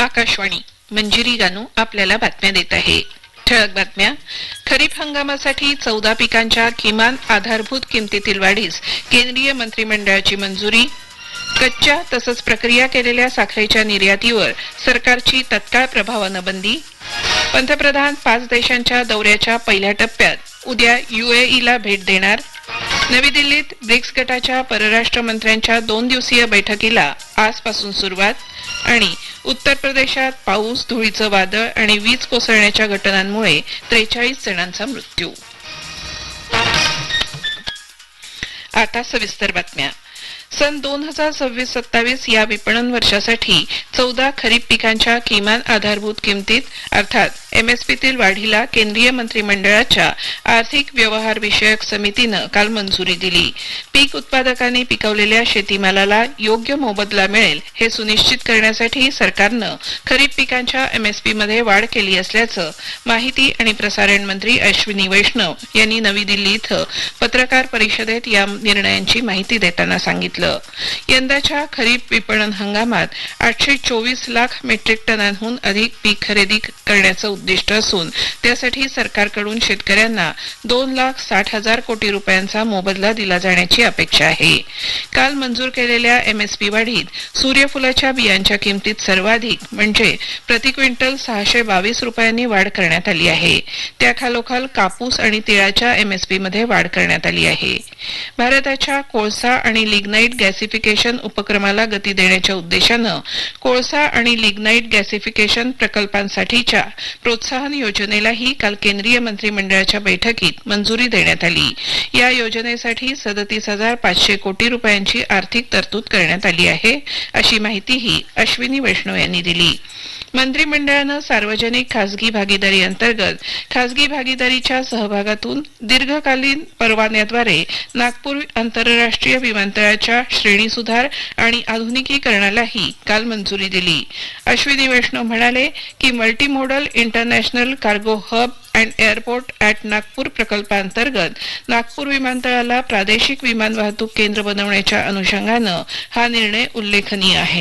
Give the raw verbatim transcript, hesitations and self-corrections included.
आकाशवाणी मंजिरी गानू आपल्याला बातम्या देत आहे. ठळक बातम्या. खरीप हंगामासाठी चौदा पिकांच्या किमान आधारभूत किमतीतील वाढीस केंद्रीय मंत्रिमंडळाची मंजुरी. कच्च्या तसंच प्रक्रिया केलेल्या साखरेच्या निर्यातीवर सरकारची तत्काळ प्रभावानं बंदी. पंतप्रधान पाच देशांच्या दौऱ्याच्या पहिल्या टप्प्यात उद्या युएईला भेट देणार. नवी दिल्लीत ब्रिक्स गटाच्या परराष्ट्र मंत्र्यांच्या दोन दिवसीय बैठकीला आजपासून सुरुवात. आणि उत्तर प्रदेशात पाऊस, धुळीचं वादळ आणि वीज कोसळण्याच्या घटनांमुळे त्रेचाळीस जणांचा मृत्यू. आता सविस्तर बातम्या. सन दोन हजार सव्वीस सत्तावीस या विपणन वर्षासाठी चौदा खरीप पिकांच्या किमान आधारभूत किमतीत अर्थात एमएसपीतील वाढीला केंद्रीय मंत्रिमंडळाच्या आर्थिक व्यवहार विषयक समितीनं काल मंजुरी दिली. पीक उत्पादकांनी पिकवलेल्या शेतीमालाला योग्य मोबदला मिळेल हे सुनिश्चित करण्यासाठी सरकारनं खरीप पिकांच्या एमएसपीमध्ये वाढ केली असल्याचं माहिती आणि प्रसारण मंत्री अश्विनी वैष्णव यांनी नवी दिल्ली इथं पत्रकार परिषदेत या निर्णयांची माहिती देताना सांगितलं. यंदाच्या खरीप विपणन हंगामात आठशे चोवीस लाख मेट्रिक टनांहून अधिक पीक खरेदी करण्याचं उद्दिष्ट असून त्यासाठी सरकारकडून शेतकऱ्यांना दोन लाख साठ हजार कोटी रुपयांचा मोबदला दिला जाण्याची अपेक्षा आहे. काल मंजूर केलेल्या एमएसपी वाढीत सूर्यफुलाच्या बियांच्या किमतीत सर्वाधिक म्हणजे प्रति क्विंटल सहाशे बावीस रुपयांनी वाढ करण्यात आली आहे. त्याखालोखाल कापूस आणि तिळाच्या एमएसपी मध्ये वाढ करण्यात आली आहे. भारताच्या कोळसा आणि लिग्नाइट गॅसिफिकेशन उपक्रमाला गती देण्याच्या उद्देशानं कोळसा आणि लिग्नाइट गॅसिफिकेशन प्रकल्पांसाठीच्या प्रोत्साहन योजनेलाही काल केंद्रीय मंत्रिमंडळाच्या बैठकीत मंजुरी देण्यात आली. या योजनेसाठी सदतीस हजार पाचशे कोटी रुपयांची आर्थिक तरतूद करण्यात आली आहे, अशी माहितीही अश्विनी वैष्णव यांनी दिली. मंत्रिमंडळानं सार्वजनिक खासगी भागीदारी अंतर्गत खासगी भागीदारीच्या सहभागातून दीर्घकालीन परवान्याद्वारे नागपूर आंतरराष्ट्रीय विमानतळाच्या श्रेणी सुधार आणि आधुनिकीकरणालाही काल मंजुरी दिली. अश्विनी वैष्णव म्हणाले की multimodal international cargo hub and airport at Nagpur प्रकल्पांतर्गत नागपूर विमानतळाला प्रादेशिक विमान वाहतूक केंद्र बनवण्याच्या अनुषंगानं हा निर्णय उल्लेखनीय आहे.